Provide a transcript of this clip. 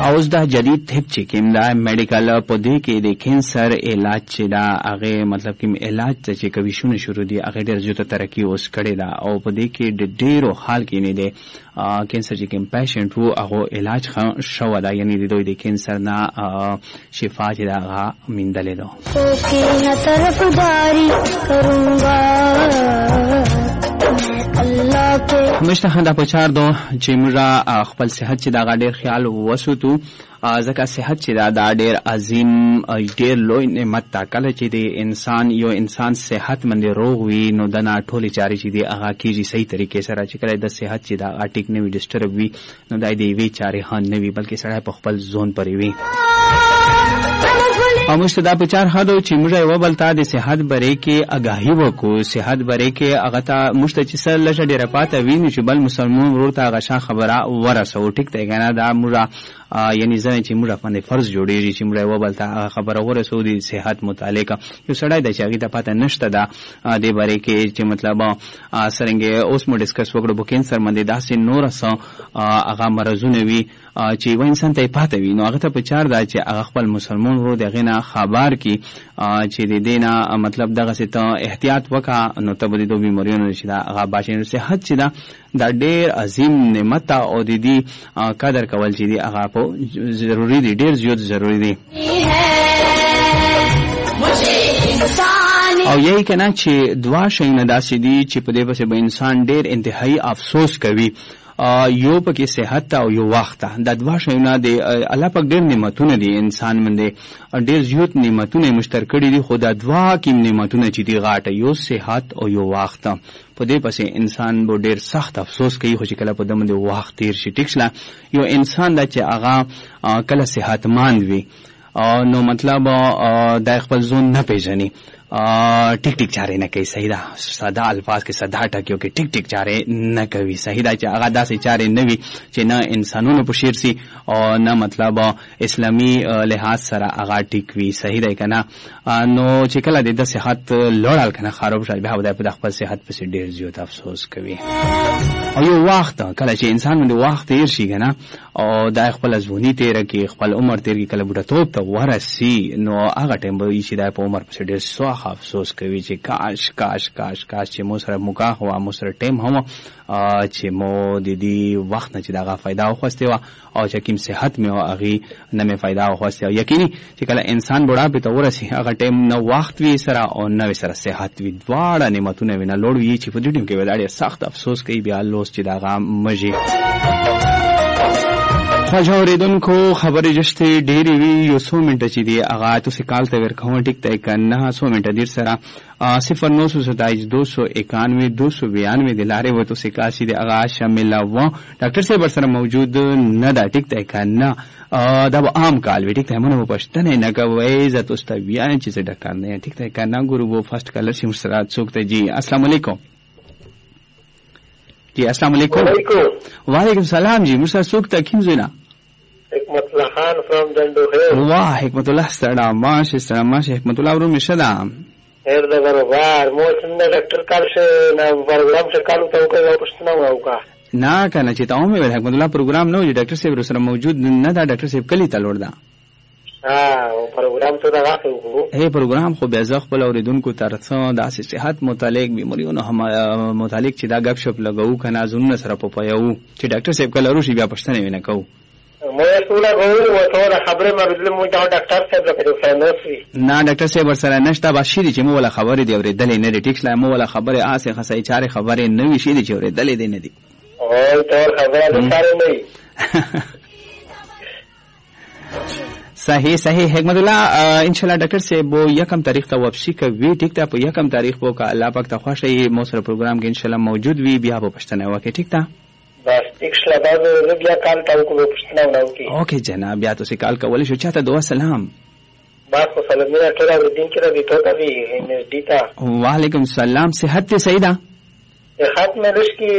اوس دا جدید طب چې کوم دا میډیکل په دې کې د کینسر علاج چې دا هغه مطلب کوم علاج چې کوي شونه شروع دي هغه ډېر زیاته ترقی اوس کړی دا او په دې کې د ډېرو حال کې نه دي کینسر چې کوم پیشنټ وو هغه علاج شو دا یعنی د دوی د کینسر نه شفا چې دا هغه میندلې ده همیشه خندا پچار دو چې موږ خپل صحت چې دا ډېر خیال وساتو ځکه صحت چې دا ډېر عظیم ډېر لوی نعمت ده کله چې د انسان یو انسان صحت مند روغ وي نو دنا ټولې چارې چې دی هغه کېږي صحیح طریقې سره چې کله د صحت چې دا ټیک نه وي ډسټرب وي نو دا د یوې چارې خان نه وي بلکې سړی په خپل ځون پرې وي او موږ دا په چار هدو چې موږ یو بل ته د صحت باره کې آگاهي وکړو صحت باره کې هغه ته موږ ته چې سر لږه ډېره پاته وي نو چې بل مسلمان ورور ته هغه شان خبره ورسوو ټیک دی که نه دا موږ یعنی ځنې چې موږ باندې فرض جوړېږي چې موږ یو بل ته هغه خبره ورسوو د صحت متعلق یو سړی دی چې هغې ته پاته نشته ده دې باره کې چې مطلب څرنګه اوس مو ډسکس وکړو په کینسر باندې داسې نور څه هغه مرضونه وي چې یو انسان ته یې پاته وي نو هغه ته په چار ده چې هغه خپل مسلمان ورور د هغې نه خبر کړي چې د دې نه مطلب دغسې ته احتیاط وکړه نو ته به د دو بیماریونو چې ده هغه باشي نو صحت چې ده دا ډېر عظیم نعمت ده او د دې قدر کول چې دي هغه په ضروري دي ډېر زیات ضروري دي او یہی کنا چې دوا شیونه داسې دي چې په دې پسې به انسان ډېر انتهایی افسوس کوي یو پکې صحت ته او یو وخت ته دا دوه شیونه د الله پاک ډېر نعمتونه دي انسان باندې ډېر زیات نعمتونه مشترک کړي دي خو دا دوه کوم نعمتونه چې دي غاټه یو صحت او یو وخت په دې پسې انسان به ډېر سخت افسوس کوي خو چې کله په دې باندې وخت تیر شي ټیک شله یو انسان دا چې هغه کله صحتمند وي نو مطلب دا خپل ځون نه پیژني ټیک ټیک چارې نه کوي صحیح ده ساده الفاظ کې ساده ټکیو کې ټیک ټیک چارې نه کوي صحیح ده چې هغه داسې چارې نه وي چې نه انسانونو په شیر سي او نه مطلب اسلامي لحاظ سره هغه ټیک وي صحیح ده که نه نو چې کله د صحت لوړال که نه خراب شي بیا به د خپل صحت پسې ډېر زیات افسوس کوي او یو وخت کله چې انسان باندې وخت تیر شي که نه او دا خپل ځواني تېره کړي خپل عمر تېر کړي کله بوډاتوب ته ورسي نو هغه ټایم به وي چې دا په عمر پسې ډېر سوخ افسوس کوي چې کاش کاش کاش کاش چې مو سره مکاح وه مو سره ټایم هم چې مو د دې وخت نه چې د هغه فایده واخیستې وه او چې کوم صحت مې وه هغې نه مې فایده واخیستې وه یقیني چې کله انسان بوډاپې ته ورسي هغه ټایم نه وخت وي سره او نه وي سره صحت وي دواړه نعمتونه وي نه لوړ وي چې په دې ټایم کې به دا ډېر سخت افسوس کوي بیا لوس چې د هغه مژي خوږه اورېدونکو خبرې جشتې ډېرې وي یو څو منټه چې دي هغه تاسې کال ته ورکوم ټیک دی که نه څو منټه دیر سره 0927 291 292 د لارې و تاسې کال چې دی هغه شاملوه ډاکټر صاحب ورسره موجود نه ده ټیک دی که نه دا به عام کال وي ټیک دی مونه به پوښتنه نه کوئ زه تاسو ته ویایم چې زه ډاکټر نه یم ټیک دی که نه ګورو به فرسټ کالر چې موږ سره څوک دی جی السلام علیکم جی السلام علیکم وعلیکم سلام جی موږ سره څوک ته کوم ځای نه حکمت الله خان from Dandoher. واه حکمت الله ستړه ماشه ستړه ماشه حکمت الله ورو مشه ده هر د برابر مو څنګه ډاکټر کار شه نه پروګرام څه کالو ته کوي پښتنه وکا نه کنه چې تاسو مې حکمت الله پروګرام نو چې ډاکټر صاحب سره موجود نه دا ډاکټر صاحب کلی ته لور ده پروګرام ته راغلو هي پروګرام خو بیا ځخ په اوریدونکو ترڅو د صحت متعلق بیماریونو متعلق چې دا غب شپ لګاو کنه زونه سره په پياو چې ډاکټر صاحب کله روشي بیا پښتنه ونه کوو مو ټول غوړو ټول خبره مې مو دا ډاکټر صاحب راکړو فنوسي نه ډاکټر صاحب ورسره نشته بشری چې مو ولا خبرې دی اورېدلې نه ټیکس لا مو ولا خبره آسه خسای چاره خبرې نه وی شي چې اورېدلې دی نه دی او ټول خبره نه نه صحیح حکمت الله ان شاء الله ډاکټر صاحب یکم تاریخ ته واپسی کوي ټیک ته په یکم تاریخ وو که الله پاک ته خوښه مو سره پروګرام کې ان شاء الله موجود وي بیا په پښتنه وکړي ټیک ته بس ټیک شله دا بیا کال ته کوو پښتنه وکړي اوکې جناب بیا تاسو کال کولای شو چاته دعا سلام بس سلامونه ټول دین کې راځي ته کوي نږدې تا وعلیکم السلام صحت صحیح ده صحت مې رښتې